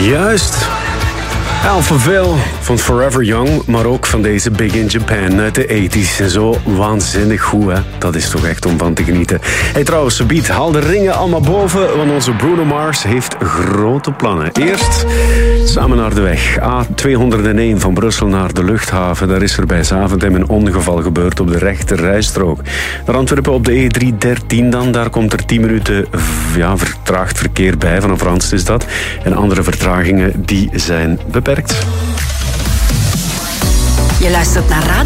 Juist. Alphaville van Forever Young, maar ook van deze Big in Japan uit de 80's. En zo waanzinnig goed, hè? Dat is toch echt om van te genieten. Hey, trouwens, subiet, haal de ringen allemaal boven, want onze Bruno Mars heeft grote plannen. Eerst samen naar de weg. A201 van Brussel naar de luchthaven. Daar is er bij Zaventem een ongeval gebeurd op de rechter rijstrook. Naar Antwerpen op de E313 dan. Daar komt er 10 minuten vertraagd verkeer bij. Vanaf Randst is dat. En andere vertragingen die zijn beperkt. Je luistert naar